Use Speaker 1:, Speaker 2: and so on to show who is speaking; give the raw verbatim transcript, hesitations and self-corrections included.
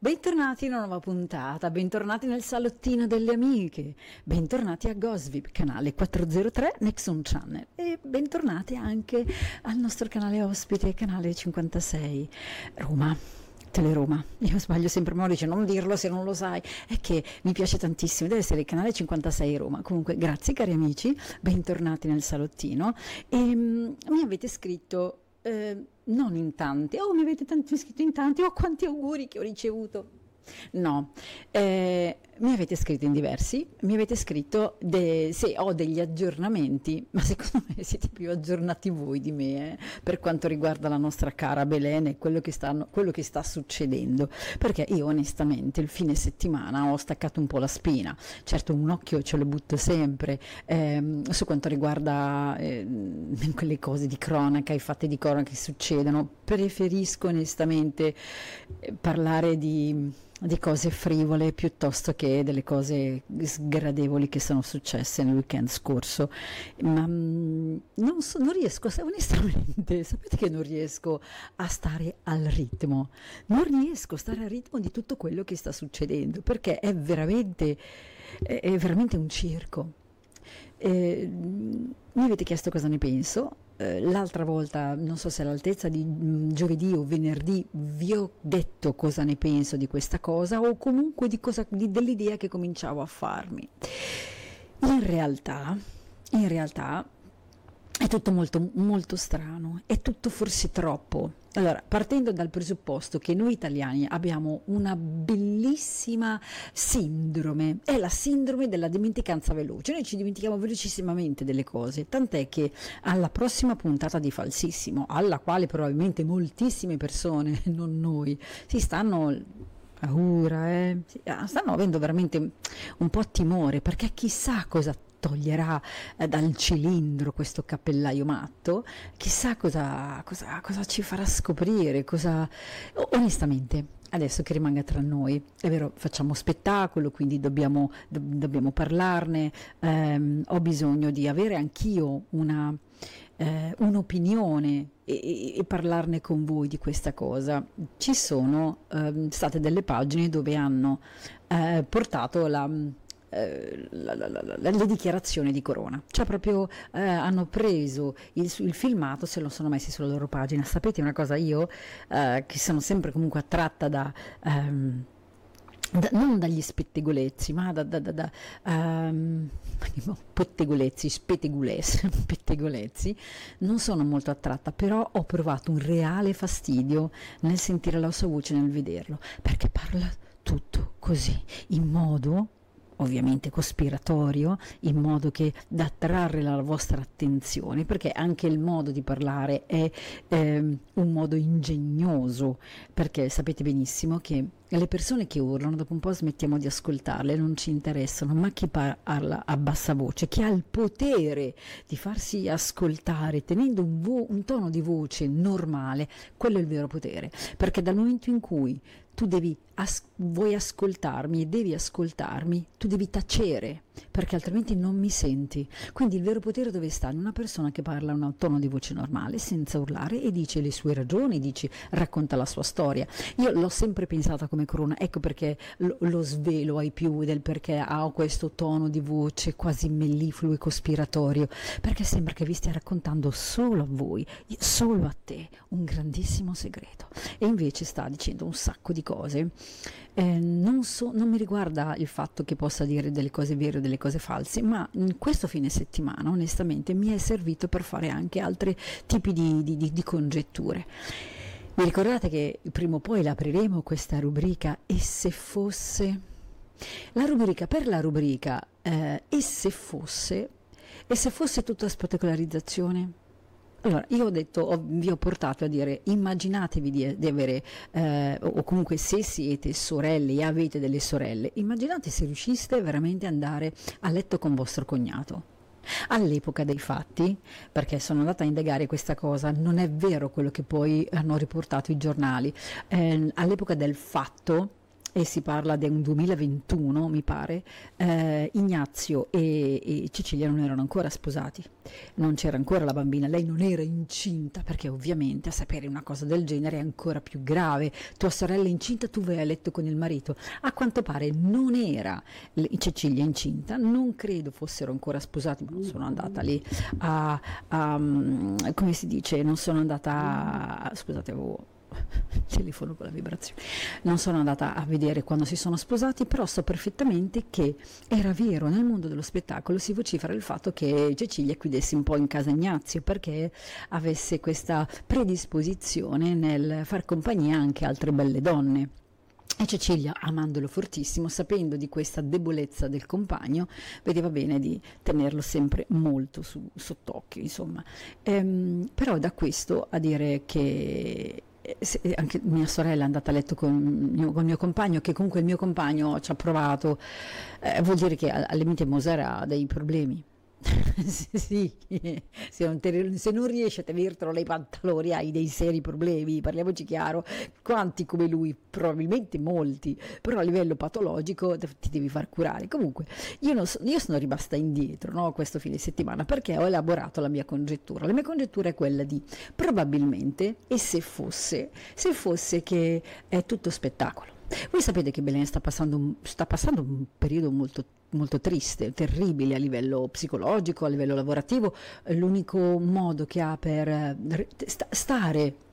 Speaker 1: Bentornati in una nuova puntata, bentornati nel salottino delle amiche, bentornati a Gosvip, canale quattrocentotre Nexon Channel e bentornati anche al nostro canale ospite, canale cinquantasei Roma. Teleroma, io sbaglio sempre, ma dice non dirlo se non lo sai, è che mi piace tantissimo, deve essere il canale cinquantasei Roma. Comunque grazie cari amici, bentornati nel salottino e um, mi avete scritto eh, non in tanti, oh mi avete tanti, scritto in tanti, oh quanti auguri che ho ricevuto. No, eh, mi avete scritto in diversi, mi avete scritto de, se ho degli aggiornamenti, ma secondo me siete più aggiornati voi di me eh, per quanto riguarda la nostra cara Belen e quello che, stanno, quello che sta succedendo, perché io onestamente il fine settimana ho staccato un po' la spina, certo un occhio ce lo butto sempre ehm, su quanto riguarda eh, quelle cose di cronaca, i fatti di cronaca che succedono, preferisco onestamente eh, parlare di... di cose frivole piuttosto che delle cose sgradevoli che sono successe nel weekend scorso, ma mh, non, so, non riesco, onestamente, sapete che non riesco a stare al ritmo, non riesco a stare al ritmo di tutto quello che sta succedendo, perché è veramente, è, è veramente un circo. Eh, mi avete chiesto cosa ne penso. Eh, l'altra volta, non so se all'altezza di mh, giovedì o venerdì, vi ho detto cosa ne penso di questa cosa o comunque di cosa, di, dell'idea che cominciavo a farmi. In realtà, in realtà è tutto molto, molto strano, è tutto forse troppo. Allora, partendo dal presupposto che noi italiani abbiamo una bellissima sindrome, è la sindrome della dimenticanza veloce, noi ci dimentichiamo velocissimamente delle cose, tant'è che alla prossima puntata di Falsissimo, alla quale probabilmente moltissime persone, non noi, si stanno... paura, eh? stanno avendo veramente un po' timore, perché chissà cosa toglierà eh, dal cilindro questo cappellaio matto, chissà cosa, cosa, cosa ci farà scoprire, cosa... onestamente adesso che rimanga tra noi, è vero, facciamo spettacolo, quindi dobbiamo, do, dobbiamo parlarne, ehm, ho bisogno di avere anch'io una eh, un'opinione e, e parlarne con voi di questa cosa. Ci sono ehm, state delle pagine dove hanno eh, portato la La, la, la, la, le dichiarazioni di Corona, cioè proprio eh, hanno preso il, il filmato, se lo sono messi sulla loro pagina. Sapete una cosa, io eh, che sono sempre comunque attratta da, ehm, da non dagli spettegolezzi ma da, da, da, da um, pettegolezzi, spettegulezzi, pettegolezzi, non sono molto attratta, però ho provato un reale fastidio nel sentire la sua voce, nel vederlo, perché parla tutto così, in modo ovviamente cospiratorio, in modo che da attrarre la vostra attenzione, perché anche il modo di parlare è ehm, un modo ingegnoso, perché sapete benissimo che le persone che urlano dopo un po' smettiamo di ascoltarle, non ci interessano, ma chi parla a bassa voce, chi ha il potere di farsi ascoltare tenendo un, vo- un tono di voce normale, quello è il vero potere, perché dal momento in cui tu devi as- vuoi ascoltarmi e devi ascoltarmi, tu devi tacere, perché altrimenti non mi senti. Quindi il vero potere dove sta? In una persona che parla a un tono di voce normale, senza urlare, e dice le sue ragioni, dice, racconta la sua storia. Io l'ho sempre pensata come Corona, ecco perché lo, lo svelo ai più del perché ha questo tono di voce quasi mellifluo e cospiratorio, perché sembra che vi stia raccontando solo a voi, solo a te, un grandissimo segreto, e invece sta dicendo un sacco di cose. Eh, non, so, non mi riguarda il fatto che possa dire delle cose vere o delle cose false, ma in questo fine settimana onestamente mi è servito per fare anche altri tipi di, di, di, di congetture. Vi ricordate che prima o poi l'apriremo questa rubrica E se fosse? La rubrica per la rubrica eh, E se fosse? E se fosse tutta spettacolarizzazione? Allora, io ho detto, ho, vi ho portato a dire, immaginatevi di, di avere, eh, o comunque se siete sorelle e avete delle sorelle, immaginate se riusciste veramente ad andare a letto con vostro cognato. All'epoca dei fatti, perché sono andata a indagare questa cosa, non è vero quello che poi hanno riportato i giornali, eh, all'epoca del fatto e si parla di un duemilaventuno, mi pare, eh, Ignazio e, e Cecilia non erano ancora sposati, non c'era ancora la bambina, lei non era incinta, perché ovviamente a sapere una cosa del genere è ancora più grave. Tua sorella è incinta, tu vai a letto con il marito. A quanto pare non era Cecilia incinta, non credo fossero ancora sposati, ma non sono andata lì a, a come si dice, non sono andata a, scusate, avevo il telefono con la vibrazione, non sono andata a vedere quando si sono sposati, però so perfettamente che era vero, nel mondo dello spettacolo si vocifera il fatto che Cecilia chiudesse un po' in casa Ignazio, perché avesse questa predisposizione nel far compagnia anche a altre belle donne. E Cecilia, amandolo fortissimo, sapendo di questa debolezza del compagno, vedeva bene di tenerlo sempre molto su, sott'occhio, insomma. Ehm, però da questo a dire che se, anche mia sorella è andata a letto con mio, con il mio compagno, che comunque il mio compagno ci ha provato, eh, vuol dire che al limite Moser ha dei problemi. Sì, se non, te, se non riesci a tenertelo nei pantaloni hai dei seri problemi, parliamoci chiaro. Quanti come lui? Probabilmente molti, però a livello patologico ti devi far curare. Comunque io, non so, io sono rimasta indietro, no, questo fine settimana, perché ho elaborato la mia congettura. La mia congettura è quella di probabilmente, e se fosse, se fosse che è tutto spettacolo. Voi sapete che Belen sta passando un, sta passando un periodo molto, molto triste, terribile a livello psicologico, a livello lavorativo. L'unico modo che ha per sta, stare